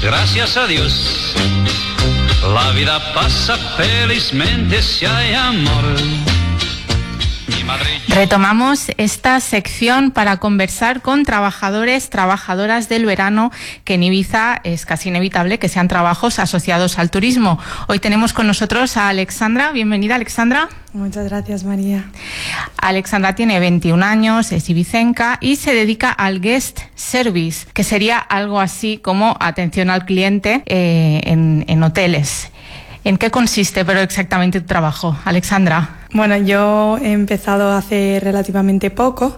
Gracias a Dios, la vida pasa felizmente si hay amor. Retomamos esta sección para conversar con trabajadores, trabajadoras del verano, que en Ibiza es casi inevitable que sean trabajos asociados al turismo. Hoy tenemos con nosotros a Alexandra. Bienvenida, Alexandra. Muchas gracias, María. Alexandra tiene 21 años, es ibicenca y se dedica al guest service, que sería algo así como atención al cliente en hoteles. ¿En qué consiste pero exactamente tu trabajo, Alexandra? Bueno, yo he empezado hace relativamente poco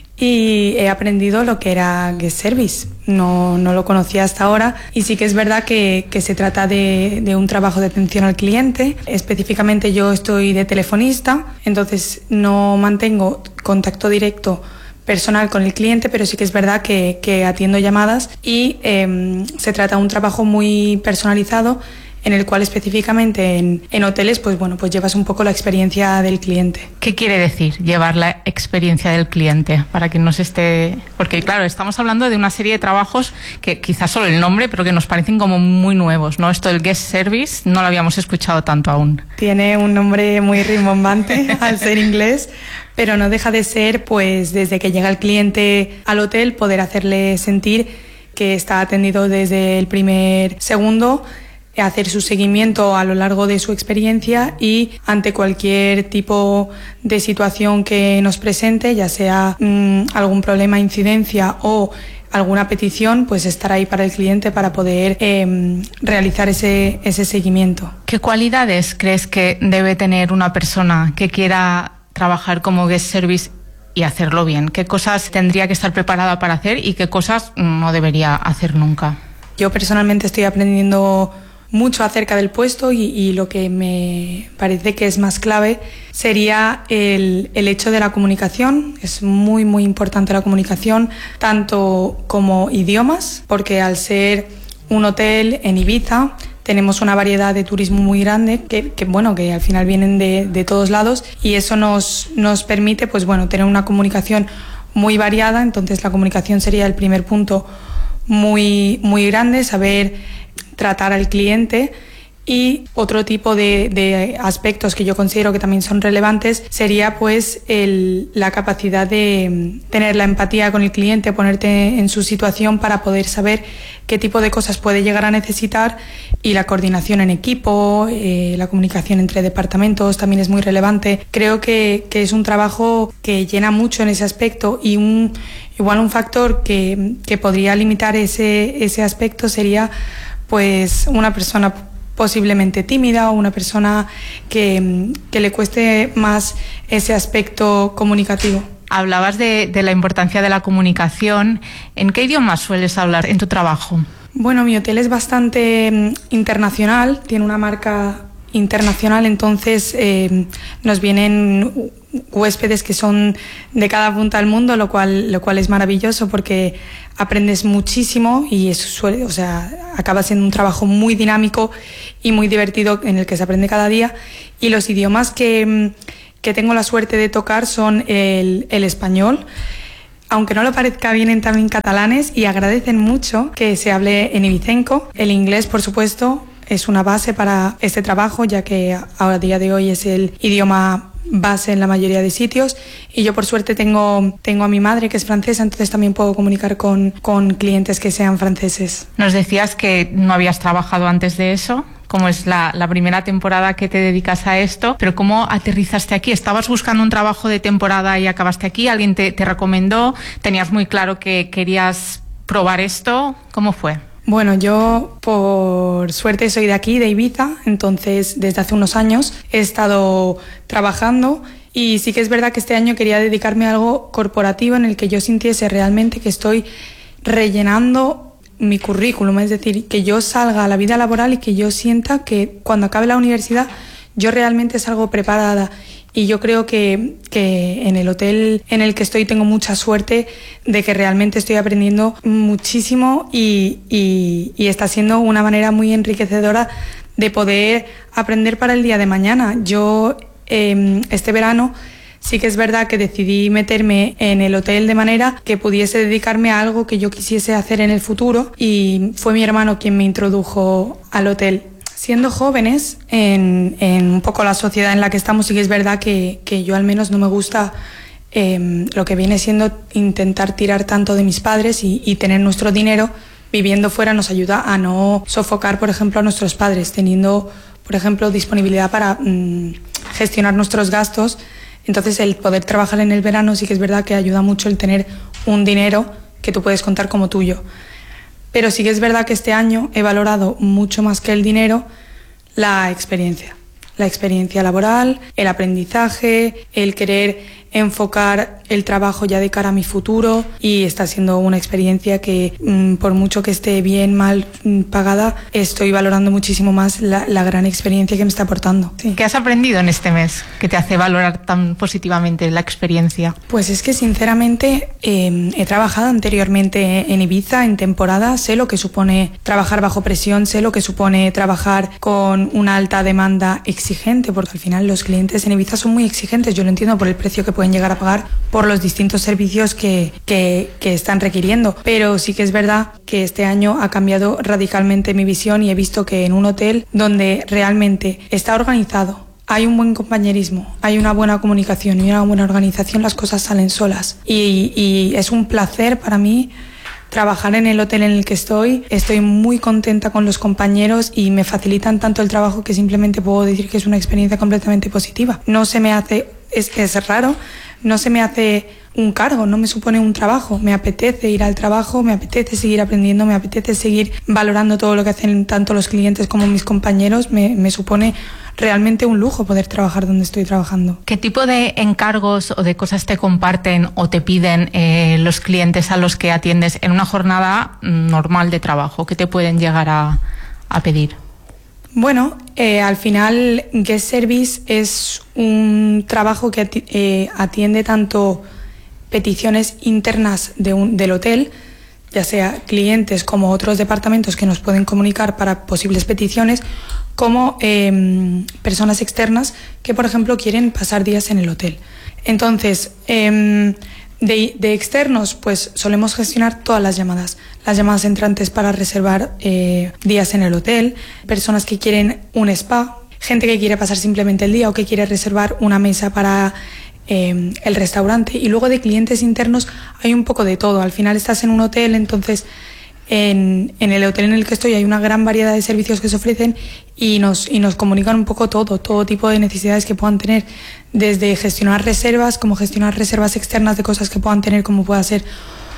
y he aprendido lo que era guest service. No lo conocía hasta ahora y sí que es verdad que se trata de un trabajo de atención al cliente. Específicamente yo estoy de telefonista, entonces no mantengo contacto directo personal con el cliente, pero sí que es verdad que atiendo llamadas y se trata de un trabajo muy personalizado en el cual específicamente en hoteles pues llevas un poco la experiencia del cliente. ¿Qué quiere decir llevar la experiencia del cliente? Para quien nos esté... Porque claro, estamos hablando de una serie de trabajos que quizás solo el nombre, pero que nos parecen como muy nuevos, ¿no? Esto del guest service no lo habíamos escuchado tanto aún. Tiene un nombre muy rimbombante al ser inglés, pero no deja de ser, pues desde que llega el cliente al hotel, poder hacerle sentir que está atendido desde el primer segundo, hacer su seguimiento a lo largo de su experiencia y ante cualquier tipo de situación que nos presente, ya sea algún problema, incidencia o alguna petición, pues estar ahí para el cliente para poder realizar ese seguimiento. ¿Qué cualidades crees que debe tener una persona que quiera trabajar como guest service y hacerlo bien? ¿Qué cosas tendría que estar preparada para hacer y qué cosas no debería hacer nunca? Yo personalmente estoy aprendiendo mucho acerca del puesto y lo que me parece que es más clave sería el hecho de la comunicación. Es muy muy importante la comunicación, tanto como idiomas, porque al ser un hotel en Ibiza tenemos una variedad de turismo muy grande que al final vienen de todos lados y eso nos permite tener una comunicación muy variada. Entonces la comunicación sería el primer punto muy muy grande, saber tratar al cliente. Y otro tipo de aspectos que yo considero que también son relevantes sería la capacidad de tener la empatía con el cliente, ponerte en su situación para poder saber qué tipo de cosas puede llegar a necesitar, y la coordinación en equipo, la comunicación entre departamentos también es muy relevante. Creo que es un trabajo que llena mucho en ese aspecto y un factor que podría limitar ese aspecto sería una persona posiblemente tímida o una persona que le cueste más ese aspecto comunicativo. Hablabas de la importancia de la comunicación. ¿En qué idioma sueles hablar en tu trabajo? Bueno, mi hotel es bastante internacional, tiene una marca internacional, entonces nos vienen huéspedes que son de cada punta del mundo, lo cual es maravilloso porque aprendes muchísimo y acaba siendo un trabajo muy dinámico y muy divertido en el que se aprende cada día. Y los idiomas que tengo la suerte de tocar son el español, aunque no lo parezca, vienen también catalanes y agradecen mucho que se hable en ibicenco. El inglés, por supuesto, es una base para este trabajo, ya que a día de hoy es el idioma base en la mayoría de sitios, y yo por suerte tengo a mi madre que es francesa, entonces también puedo comunicar con clientes que sean franceses. Nos decías que no habías trabajado antes de eso, como es la primera temporada que te dedicas a esto, pero ¿cómo aterrizaste aquí? ¿Estabas buscando un trabajo de temporada y acabaste aquí? ¿Alguien te recomendó? ¿Tenías muy claro que querías probar esto? ¿Cómo fue? Bueno, yo por suerte soy de aquí, de Ibiza, entonces desde hace unos años he estado trabajando y sí que es verdad que este año quería dedicarme a algo corporativo en el que yo sintiese realmente que estoy rellenando mi currículum, es decir, que yo salga a la vida laboral y que yo sienta que cuando acabe la universidad yo realmente salgo preparada. Y yo creo que en el hotel en el que estoy tengo mucha suerte de que realmente estoy aprendiendo muchísimo y está siendo una manera muy enriquecedora de poder aprender para el día de mañana. Yo este verano sí que es verdad que decidí meterme en el hotel de manera que pudiese dedicarme a algo que yo quisiese hacer en el futuro, y fue mi hermano quien me introdujo al hotel. Siendo jóvenes, en un poco la sociedad en la que estamos, sí que es verdad que yo al menos no me gusta lo que viene siendo intentar tirar tanto de mis padres y tener nuestro dinero viviendo fuera nos ayuda a no sofocar, por ejemplo, a nuestros padres, teniendo, por ejemplo, disponibilidad para gestionar nuestros gastos. Entonces, el poder trabajar en el verano sí que es verdad que ayuda mucho el tener un dinero que tú puedes contar como tuyo. Pero sí que es verdad que este año he valorado mucho más que el dinero la experiencia laboral, el aprendizaje, el querer enfocar el trabajo ya de cara a mi futuro, y está siendo una experiencia que por mucho que esté bien, mal pagada, estoy valorando muchísimo más la gran experiencia que me está aportando. Sí. ¿Qué has aprendido en este mes que te hace valorar tan positivamente la experiencia? Pues es que sinceramente he trabajado anteriormente en Ibiza en temporada, sé lo que supone trabajar bajo presión, sé lo que supone trabajar con una alta demanda exigente, porque al final los clientes en Ibiza son muy exigentes, yo lo entiendo por el precio que pueden llegar a pagar por los distintos servicios que están requiriendo, pero sí que es verdad que este año ha cambiado radicalmente mi visión y he visto que en un hotel donde realmente está organizado, hay un buen compañerismo, hay una buena comunicación y una buena organización, las cosas salen solas, y es un placer para mí trabajar en el hotel en el que estoy muy contenta con los compañeros y me facilitan tanto el trabajo que simplemente puedo decir que es una experiencia completamente positiva. No se me hace, es raro, no se me hace un cargo, no me supone un trabajo, me apetece ir al trabajo, me apetece seguir aprendiendo, me apetece seguir valorando todo lo que hacen tanto los clientes como mis compañeros, me supone realmente un lujo poder trabajar donde estoy trabajando. ¿Qué tipo de encargos o de cosas te comparten o te piden los clientes a los que atiendes en una jornada normal de trabajo? ¿Qué te pueden llegar a pedir? Bueno, al final Guest Service es un trabajo que atiende tanto peticiones internas del hotel, ya sea clientes como otros departamentos que nos pueden comunicar para posibles peticiones, como personas externas que, por ejemplo, quieren pasar días en el hotel. Entonces, de externos, pues solemos gestionar todas las llamadas entrantes para reservar días en el hotel, personas que quieren un spa, gente que quiere pasar simplemente el día o que quiere reservar una mesa para el restaurante, y luego de clientes internos hay un poco de todo. Al final estás en un hotel, entonces en el hotel en el que estoy hay una gran variedad de servicios que se ofrecen y nos comunican un poco todo tipo de necesidades que puedan tener, desde gestionar reservas como gestionar reservas externas de cosas que puedan tener, como pueda ser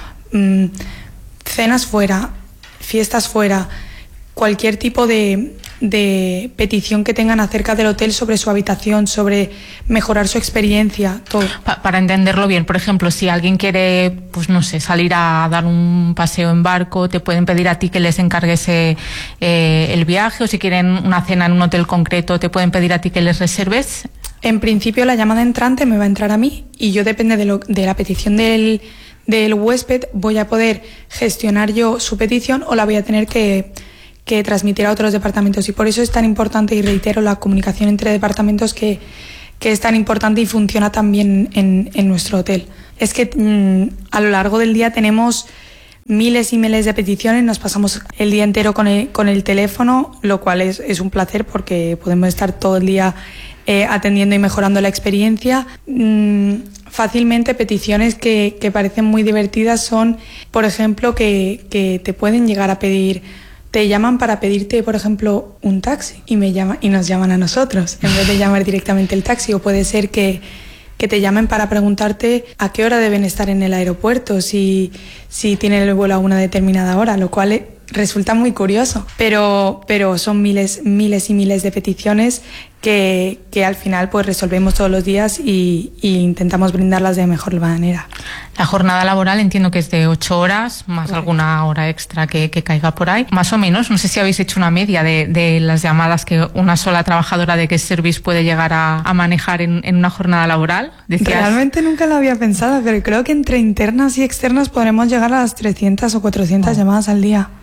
cenas fuera, fiestas fuera, cualquier tipo de petición que tengan acerca del hotel, sobre su habitación, sobre mejorar su experiencia, todo. Para entenderlo bien, por ejemplo, si alguien quiere, pues no sé, salir a dar un paseo en barco, te pueden pedir a ti que les encargues el viaje, o si quieren una cena en un hotel concreto, te pueden pedir a ti que les reserves. En principio la llamada entrante me va a entrar a mí y yo, depende de la petición del huésped, voy a poder gestionar yo su petición o la voy a tener que transmitir a otros departamentos, y por eso es tan importante, y reitero, la comunicación entre departamentos que es tan importante y funciona tan bien en nuestro hotel. Es que a lo largo del día tenemos miles y miles de peticiones, nos pasamos el día entero con el teléfono, lo cual es un placer porque podemos estar todo el día atendiendo y mejorando la experiencia. Fácilmente peticiones que parecen muy divertidas son, por ejemplo, que te pueden llegar a pedir, te llaman para pedirte, por ejemplo, un taxi y nos llaman a nosotros en vez de llamar directamente el taxi, o puede ser que te llamen para preguntarte a qué hora deben estar en el aeropuerto, si tienen el vuelo a una determinada hora, lo cual resulta muy curioso, pero son miles y miles de peticiones que al final pues resolvemos todos los días y intentamos brindarlas de mejor manera. La jornada laboral entiendo que es de 8 horas, más alguna hora extra que caiga por ahí, más o menos. No sé si habéis hecho una media de las llamadas que una sola trabajadora de Guest Service puede llegar a manejar en una jornada laboral. Realmente nunca lo había pensado, pero creo que entre internas y externas podremos llegar a las 300 o 400 llamadas al día.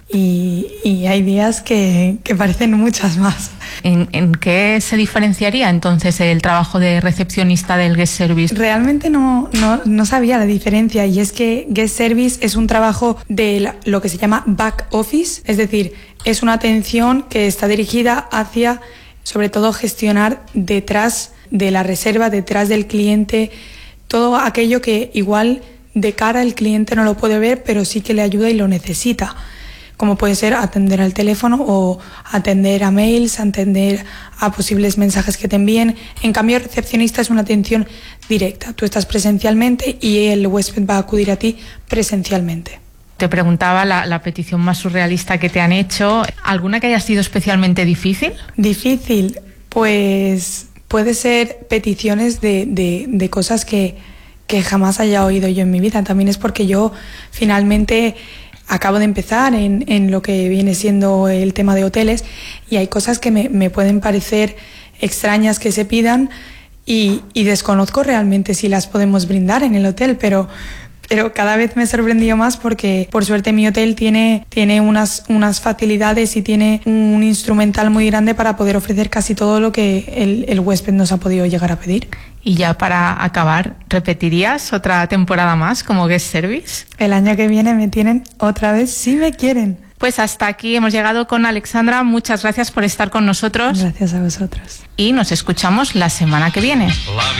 y hay días que parecen muchas más. ¿En qué se diferenciaría entonces el trabajo de recepcionista del guest service? Realmente no sabía la diferencia, y es que guest service es un trabajo de lo que se llama back office, es decir, es una atención que está dirigida hacia, sobre todo, gestionar detrás de la reserva, detrás del cliente, todo aquello que igual de cara el cliente no lo puede ver, pero sí que le ayuda y lo necesita, como puede ser atender al teléfono o atender a mails, atender a posibles mensajes que te envíen. En cambio, el recepcionista es una atención directa. Tú estás presencialmente y el huésped va a acudir a ti presencialmente. Te preguntaba la petición más surrealista que te han hecho. ¿Alguna que haya sido especialmente difícil? Difícil, pues puede ser peticiones de cosas que jamás haya oído yo en mi vida. También es porque yo finalmente acabo de empezar en lo que viene siendo el tema de hoteles, y hay cosas que me pueden parecer extrañas que se pidan y desconozco realmente si las podemos brindar en el hotel, pero cada vez me he sorprendido más porque por suerte mi hotel tiene unas facilidades y tiene un instrumental muy grande para poder ofrecer casi todo lo que el huésped nos ha podido llegar a pedir. Y ya para acabar, ¿repetirías otra temporada más como guest service? El año que viene me tienen otra vez si me quieren. Pues hasta aquí hemos llegado con Alexandra. Muchas gracias por estar con nosotros. Gracias a vosotros. Y nos escuchamos la semana que viene.